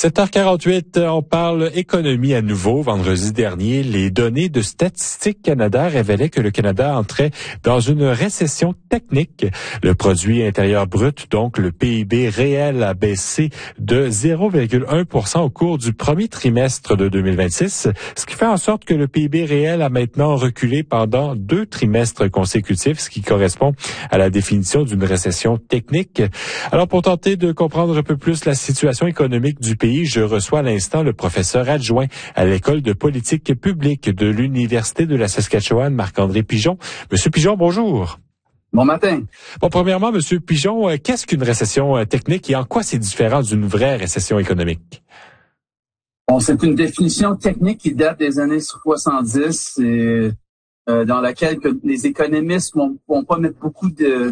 7h48, on parle économie à nouveau. Vendredi dernier, les données de Statistique Canada révélaient que le Canada entrait dans une récession technique. Le produit intérieur brut, donc le PIB réel, a baissé de 0,1% au cours du premier trimestre de 2026, ce qui fait en sorte que le PIB réel a maintenant reculé pendant 2 trimestres consécutifs, ce qui correspond à la définition d'une récession technique. Alors, pour tenter de comprendre un peu plus la situation économique du pays, je reçois à l'instant le professeur adjoint à l'École de politique publique de l'Université de la Saskatchewan, Marc-André Pigeon. Monsieur Pigeon, bonjour. Bon matin. Bon, premièrement, Monsieur Pigeon, qu'est-ce qu'une récession technique et en quoi c'est différent d'une vraie récession économique? Bon, c'est une définition technique qui date des années 70 et dans laquelle que les économistes vont pas mettre beaucoup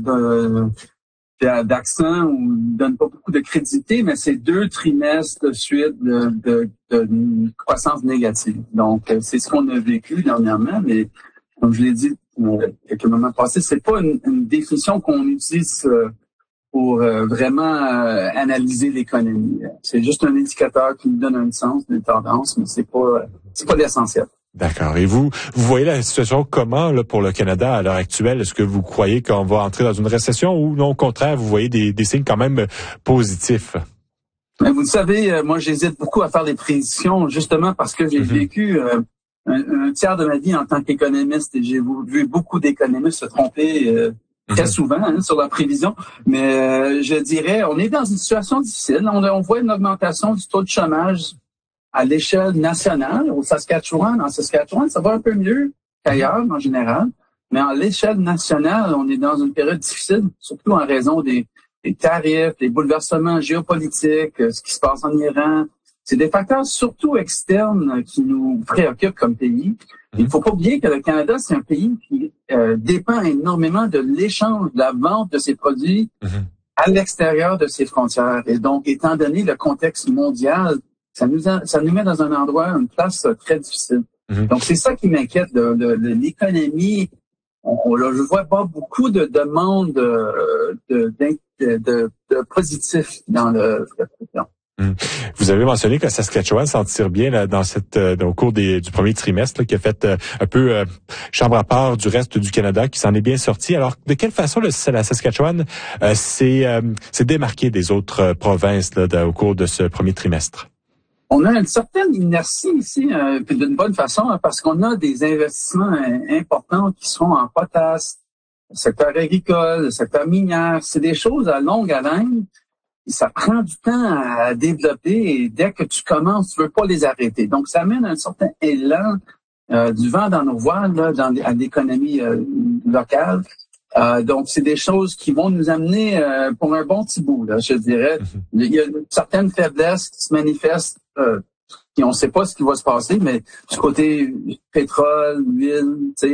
d'accent ou donnent pas beaucoup de crédité, mais c'est 2 trimestres de suite de croissance négative. Donc, c'est ce qu'on a vécu dernièrement, mais comme je l'ai dit quelques moments passés, c'est pas une définition qu'on utilise pour vraiment analyser l'économie. C'est juste un indicateur qui nous donne un sens, une tendance, mais c'est pas l'essentiel. D'accord. Et vous voyez la situation comment là pour le Canada à l'heure actuelle? Est-ce que vous croyez qu'on va entrer dans une récession ou non, au contraire, vous voyez des signes quand même positifs? Mais vous le savez, moi j'hésite beaucoup à faire des prédictions justement parce que j'ai vécu un tiers de ma vie en tant qu'économiste et j'ai vu beaucoup d'économistes se tromper très souvent sur la prévision. Mais je dirais, on est dans une situation difficile. On voit une augmentation du taux de chômage à l'échelle nationale, au Saskatchewan. En Saskatchewan, ça va un peu mieux qu'ailleurs en général. Mais à l'échelle nationale, on est dans une période difficile, surtout en raison des tarifs, des bouleversements géopolitiques, ce qui se passe en Iran. C'est des facteurs surtout externes qui nous préoccupent comme pays. Il ne faut pas oublier que le Canada, c'est un pays qui dépend énormément de l'échange, de la vente de ses produits à l'extérieur de ses frontières. Et donc, étant donné le contexte mondial, ça nous met dans un endroit, une place très difficile. Donc, c'est ça qui m'inquiète de l'économie. Je vois pas beaucoup de demandes de positifs dans le président. Vous avez mentionné que Saskatchewan s'en tire bien là, au cours du premier trimestre, là, qui a fait un peu chambre à part du reste du Canada, qui s'en est bien sorti. Alors, de quelle façon la Saskatchewan s'est démarquée des autres provinces là, au cours de ce premier trimestre? On a une certaine inertie ici, puis d'une bonne façon, parce qu'on a des investissements importants qui sont en potasse, le secteur agricole, le secteur minière. C'est des choses à longue haleine. Ça prend du temps à développer et dès que tu commences, tu veux pas les arrêter. Donc, ça amène un certain élan, du vent dans nos voiles, là, à l'économie locale. Donc, c'est des choses qui vont nous amener pour un bon petit bout, là, je dirais. Il y a une certaine faiblesse qui se manifeste, et on ne sait pas ce qui va se passer, mais du côté pétrole, huile, tu sais,